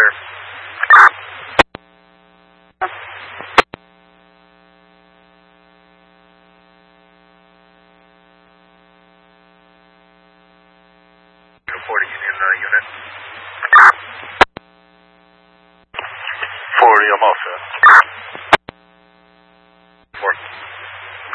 clear. Report Union unit. 40, I'm all set.